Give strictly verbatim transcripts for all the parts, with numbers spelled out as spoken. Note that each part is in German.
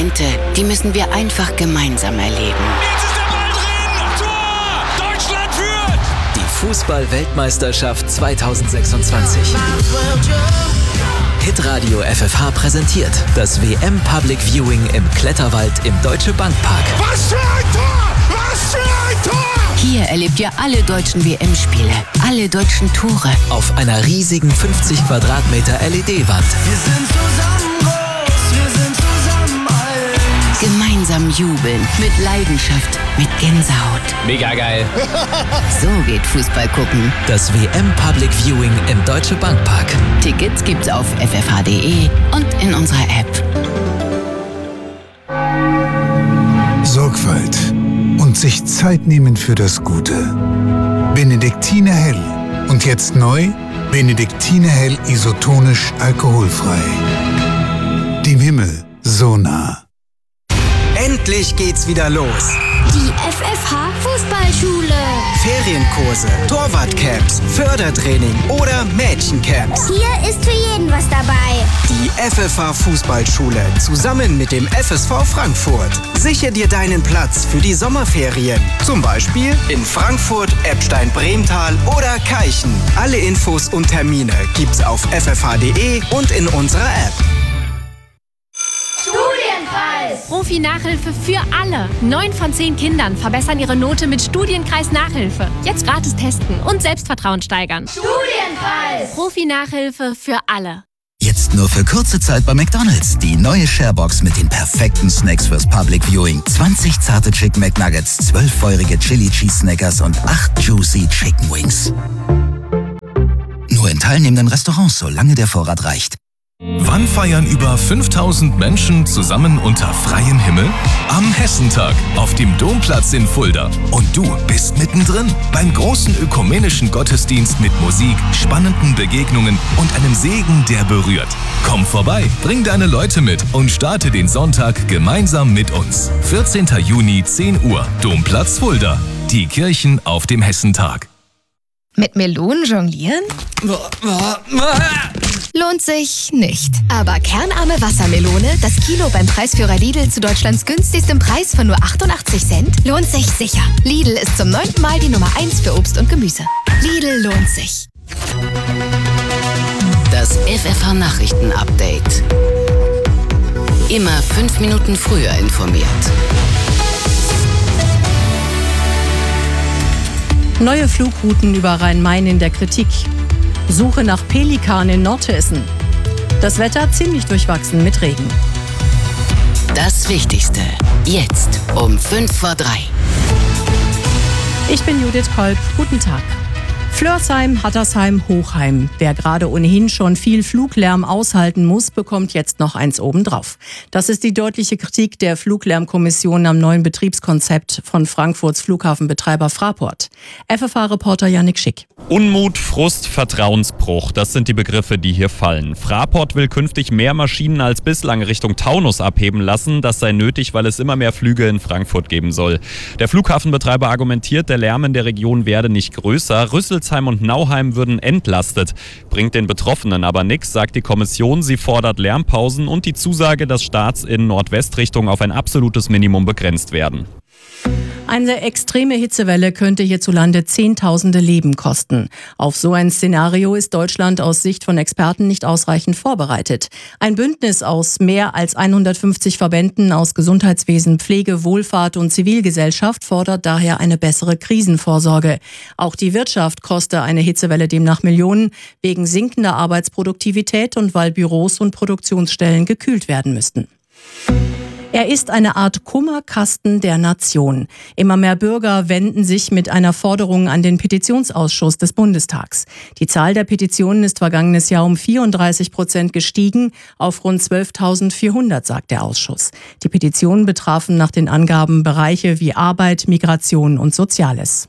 Momente, die müssen wir einfach gemeinsam erleben. Jetzt ist der Ball drin! Tor! Deutschland führt! Die Fußball-Weltmeisterschaft zweitausendsechsundzwanzig. Hitradio F F H präsentiert das W M Public Viewing im Kletterwald im Deutsche Bank Park. Was für ein Tor! Was für ein Tor! Hier erlebt ihr alle deutschen W M-Spiele, alle deutschen Tore. Auf einer riesigen fünfzig Quadratmeter L E D-Wand. Wir sind zusammen groß, wir sind zusammen alt. Gemeinsam jubeln, mit Leidenschaft, mit Gänsehaut. Mega geil. So geht Fußball gucken. Das W M Public Viewing im Deutsche Bank Park. Tickets gibt's auf f f h punkt d e und in unserer App. Sorgfalt und sich Zeit nehmen für das Gute. Benediktiner Hell. Und jetzt neu, Benediktiner Hell isotonisch alkoholfrei. Dem Himmel so nah. Endlich geht's wieder los. Die F F H Fußballschule. Ferienkurse, Torwartcamps, Fördertraining oder Mädchencamps. Hier ist für jeden was dabei. Die F F H Fußballschule zusammen mit dem F S V Frankfurt. Sichere dir deinen Platz für die Sommerferien. Zum Beispiel in Frankfurt, Eppstein-Bremtal oder Keichen. Alle Infos und Termine gibt's auf f f h punkt d e und in unserer App. Studienkreis! Profi-Nachhilfe für alle. Neun von zehn Kindern verbessern ihre Note mit Studienkreis Nachhilfe. Jetzt gratis testen und Selbstvertrauen steigern. Studienkreis! Profi-Nachhilfe für alle. Jetzt nur für kurze Zeit bei McDonald's. Die neue Sharebox mit den perfekten Snacks fürs Public Viewing. zwanzig zarte Chicken McNuggets, zwölf feurige Chili Cheese Snackers und acht Juicy Chicken Wings. Nur in teilnehmenden Restaurants, solange der Vorrat reicht. Wann feiern über fünftausend Menschen zusammen unter freiem Himmel? Am Hessentag auf dem Domplatz in Fulda. Und du bist mittendrin beim großen ökumenischen Gottesdienst mit Musik, spannenden Begegnungen und einem Segen, der berührt. Komm vorbei, bring deine Leute mit und starte den Sonntag gemeinsam mit uns. vierzehnten Juni, zehn Uhr, Domplatz Fulda. Die Kirchen auf dem Hessentag. Mit Melonen jonglieren? Lohnt sich nicht. Aber kernarme Wassermelone, das Kilo beim Preisführer Lidl zu Deutschlands günstigstem Preis von nur achtundachtzig Cent, lohnt sich sicher. Lidl ist zum neunten Mal die Nummer eins für Obst und Gemüse. Lidl lohnt sich. Das F F H Nachrichten-Update. Immer fünf Minuten früher informiert. Neue Flugrouten über Rhein-Main in der Kritik. Suche nach Pelikan in Nordhessen. Das Wetter ziemlich durchwachsen mit Regen. Das Wichtigste. Jetzt um fünf vor drei. Ich bin Judith Kolb. Guten Tag. Flörsheim, Hattersheim, Hochheim. Wer gerade ohnehin schon viel Fluglärm aushalten muss, bekommt jetzt noch eins obendrauf. Das ist die deutliche Kritik der Fluglärmkommission am neuen Betriebskonzept von Frankfurts Flughafenbetreiber Fraport. F F H-Reporter Yannick Schick. Unmut, Frust, Vertrauensbruch, das sind die Begriffe, die hier fallen. Fraport will künftig mehr Maschinen als bislang Richtung Taunus abheben lassen. Das sei nötig, weil es immer mehr Flüge in Frankfurt geben soll. Der Flughafenbetreiber argumentiert, der Lärm in der Region werde nicht größer. Rüsselsheim und Nauheim würden entlastet. Bringt den Betroffenen aber nichts, sagt die Kommission. Sie fordert Lärmpausen und die Zusage, dass Starts in Nordwestrichtung auf ein absolutes Minimum begrenzt werden. Eine extreme Hitzewelle könnte hierzulande Zehntausende Leben kosten. Auf so ein Szenario ist Deutschland aus Sicht von Experten nicht ausreichend vorbereitet. Ein Bündnis aus mehr als hundertfünfzig Verbänden aus Gesundheitswesen, Pflege, Wohlfahrt und Zivilgesellschaft fordert daher eine bessere Krisenvorsorge. Auch die Wirtschaft koste eine Hitzewelle demnach Millionen, wegen sinkender Arbeitsproduktivität und weil Büros und Produktionsstellen gekühlt werden müssten. Er ist eine Art Kummerkasten der Nation. Immer mehr Bürger wenden sich mit einer Forderung an den Petitionsausschuss des Bundestags. Die Zahl der Petitionen ist vergangenes Jahr um vierunddreißig Prozent gestiegen auf rund zwölftausendvierhundert, sagt der Ausschuss. Die Petitionen betrafen nach den Angaben Bereiche wie Arbeit, Migration und Soziales.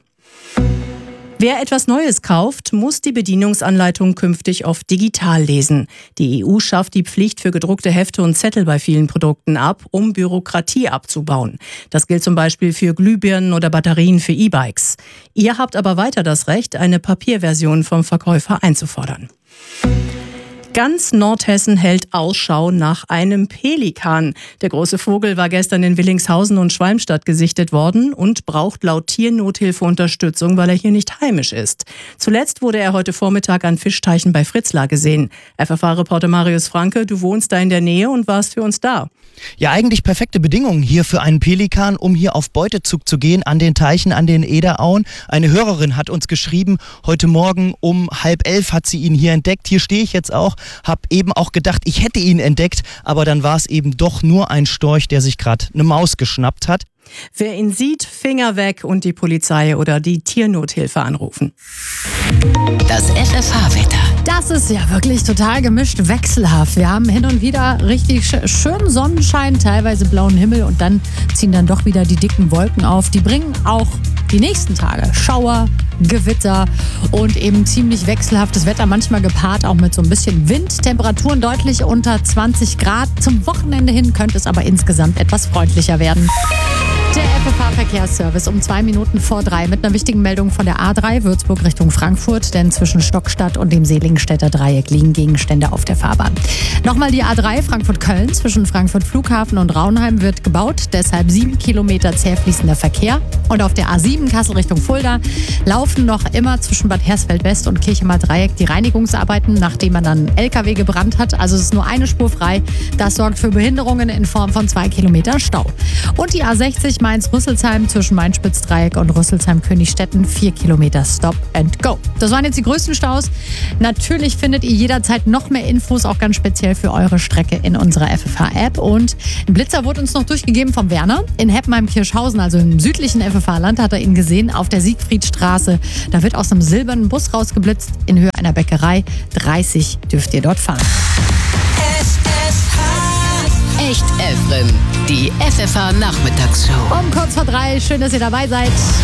Wer etwas Neues kauft, muss die Bedienungsanleitung künftig oft digital lesen. Die E U schafft die Pflicht für gedruckte Hefte und Zettel bei vielen Produkten ab, um Bürokratie abzubauen. Das gilt zum Beispiel für Glühbirnen oder Batterien für E-Bikes. Ihr habt aber weiter das Recht, eine Papierversion vom Verkäufer einzufordern. Ganz Nordhessen hält Ausschau nach einem Pelikan. Der große Vogel war gestern in Willingshausen und Schwalmstadt gesichtet worden und braucht laut Tiernothilfe Unterstützung, weil er hier nicht heimisch ist. Zuletzt wurde er heute Vormittag an Fischteichen bei Fritzlar gesehen. F F H-Reporter Marius Franke, du wohnst da in der Nähe und warst für uns da. Ja, eigentlich perfekte Bedingungen hier für einen Pelikan, um hier auf Beutezug zu gehen an den Teichen, an den Ederauen. Eine Hörerin hat uns geschrieben, heute Morgen um halb elf hat sie ihn hier entdeckt. Hier stehe ich jetzt auch, habe eben auch gedacht, ich hätte ihn entdeckt, aber dann war es eben doch nur ein Storch, der sich gerade eine Maus geschnappt hat. Wer ihn sieht, Finger weg und die Polizei oder die Tiernothilfe anrufen. Das F F H-Wetter. Das ist ja wirklich total gemischt, wechselhaft. Wir haben hin und wieder richtig schönen Sonnenschein, teilweise blauen Himmel und dann ziehen dann doch wieder die dicken Wolken auf. Die bringen auch die nächsten Tage Schauer, Gewitter und eben ziemlich wechselhaftes Wetter, manchmal gepaart auch mit so ein bisschen Wind. Temperaturen deutlich unter zwanzig Grad. Zum Wochenende hin könnte es aber insgesamt etwas freundlicher werden. Der F F H-Verkehrsservice um zwei Minuten vor drei mit einer wichtigen Meldung von der A drei Würzburg Richtung Frankfurt, denn zwischen Stockstadt und dem Seligenstädter Dreieck liegen Gegenstände auf der Fahrbahn. Nochmal die A drei Frankfurt-Köln zwischen Frankfurt Flughafen und Raunheim wird gebaut, deshalb sieben Kilometer zäh fließender Verkehr. Und auf der A sieben Kassel Richtung Fulda laufen noch immer zwischen Bad Hersfeld West und Kirchemer Dreieck die Reinigungsarbeiten, nachdem man dann L K W gebrannt hat. Also es ist nur eine Spur frei. Das sorgt für Behinderungen in Form von zwei Kilometer Stau. Und die A sechzig Mainz-Rüsselsheim zwischen Main-Spitz-Dreieck und Rüsselsheim-Königstetten, vier Kilometer Stop and Go. Das waren jetzt die größten Staus. Natürlich findet ihr jederzeit noch mehr Infos, auch ganz speziell für eure Strecke in unserer F F H-App. Und ein Blitzer wurde uns noch durchgegeben vom Werner. In Heppenheim-Kirschhausen, also im südlichen F F H-Land, hat er ihn gesehen auf der Siegfriedstraße. Da wird aus einem silbernen Bus rausgeblitzt in Höhe einer Bäckerei. dreißig dürft ihr dort fahren. Echt Efren, die F F H-Nachmittagsshow. Um kurz vor drei, schön, dass ihr dabei seid.